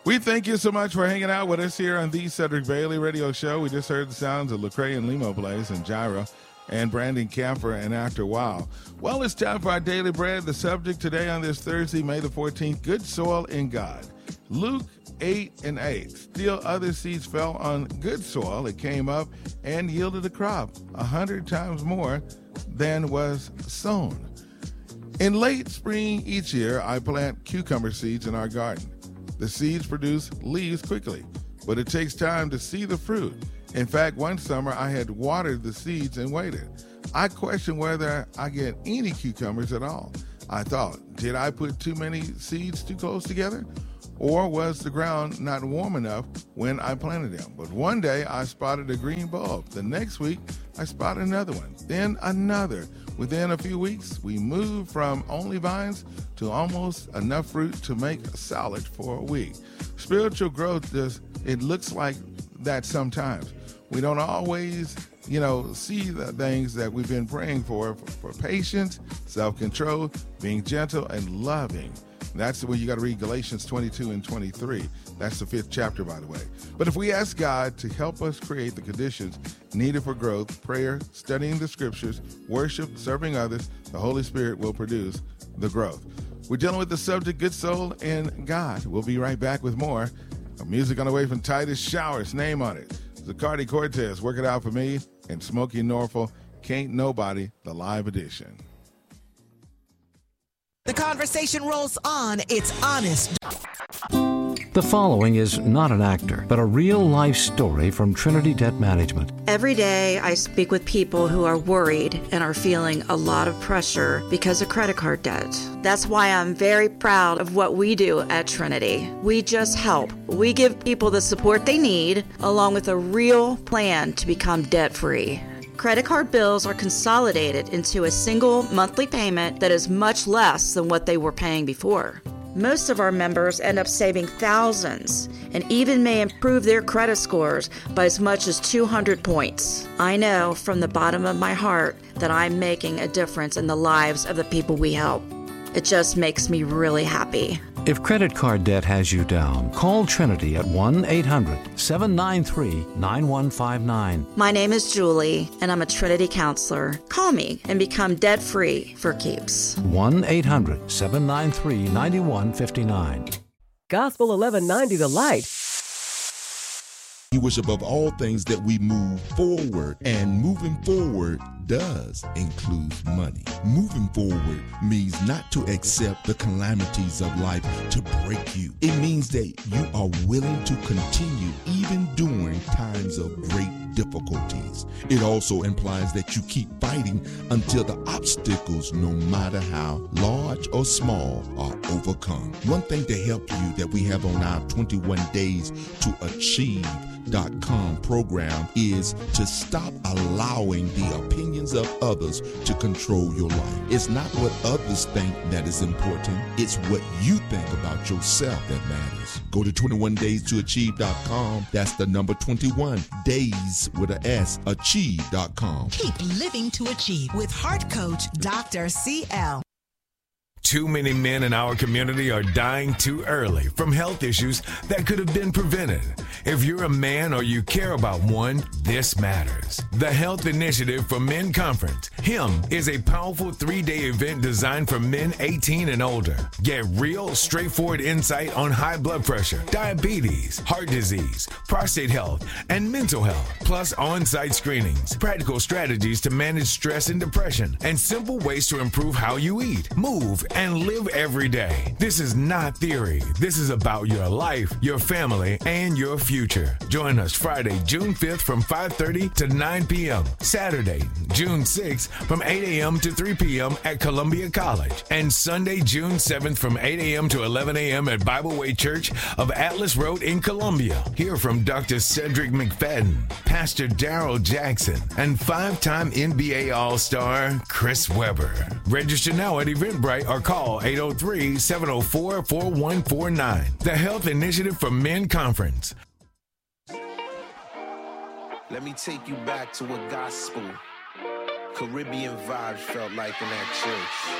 We thank you so much for hanging out with us here on the Cedric Bailey Radio Show. We just heard the sounds of Lecrae and Limo Blaze and Gyra and Brandon Camper and After a While. Well, it's time for our Daily Bread. The subject today on this Thursday, May the 14th, good soil in God. Luke 8:8. Still other seeds fell on good soil. It came up and yielded a crop 100 times more than was sown. In late spring each year, I plant cucumber seeds in our garden. The seeds produce leaves quickly, but it takes time to see the fruit. In fact, one summer I had watered the seeds and waited. I questioned whether I get any cucumbers at all. I thought, did I put too many seeds too close together? Or was the ground not warm enough when I planted them? But one day I spotted a green bulb. The next week I spotted another one, then another. Within a few weeks, we moved from only vines to almost enough fruit to make a salad for a week. Spiritual growth, it looks like that sometimes. We don't always, see the things that we've been praying for patience, self-control, being gentle, and loving. That's the way you got to read Galatians 22 and 23. That's the 5th chapter, by the way. But if we ask God to help us create the conditions needed for growth, prayer, studying the scriptures, worship, serving others, the Holy Spirit will produce the growth. We're dealing with the subject, good soul in God. We'll be right back with more. Music on the way from Titus Showers, name on it. Zacardi Cortez, Work It Out For Me, and Smokey Norfolk, Can't Nobody, the live edition. The conversation rolls on. It's honest. The following is not an actor, but a real-life story from Trinity Debt Management. Every day I speak with people who are worried and are feeling a lot of pressure because of credit card debt. That's why I'm very proud of what we do at Trinity. We just help. We give people the support they need, along with a real plan to become debt-free. Credit card bills are consolidated into a single monthly payment that is much less than what they were paying before. Most of our members end up saving thousands and even may improve their credit scores by as much as 200 points. I know from the bottom of my heart that I'm making a difference in the lives of the people we help. It just makes me really happy. If credit card debt has you down, call Trinity at 1-800-793-9159. My name is Julie, and I'm a Trinity counselor. Call me and become debt-free for keeps. 1-800-793-9159. Gospel 1190 The Light. He wish above all things that we move forward, and moving forward does include money. Moving forward means not to accept the calamities of life to break you. It means that you are willing to continue even during times of great difficulties. It also implies that you keep fighting until the obstacles, no matter how large or small, are overcome. One thing to help you that we have on our 21 Days to Achieve.com program is to stop allowing the opinions of others to control your life. It's not what others think that is important. It's what you think about yourself that matters. Go to 21daystoachieve.com. That's the number 21 days with an S, achieve.com. Keep living to achieve with heart coach Dr. CL. Too many men in our community are dying too early from health issues that could have been prevented. If you're a man or you care about one, this matters. The Health Initiative for Men Conference, HIM, is a powerful 3-day event designed for men 18 and older. Get real, straightforward insight on high blood pressure, diabetes, heart disease, prostate health, and mental health, plus on-site screenings, practical strategies to manage stress and depression, and simple ways to improve how you eat, move, and live every day. This is not theory. This is about your life, your family, and your future. Join us Friday, June 5th from 5:30 to 9 p.m. Saturday, June 6th from 8 a.m. to 3 p.m. at Columbia College. And Sunday, June 7th from 8 a.m. to 11 a.m. at Bible Way Church of Atlas Road in Columbia. Hear from Dr. Cedric McFadden, Pastor Darrell Jackson, and 5-time NBA All-Star Chris Webber. Register now at Eventbrite or call 803-704-4149. The Health Initiative for Men Conference. Let me take you back to what gospel, Caribbean vibes felt like in that church.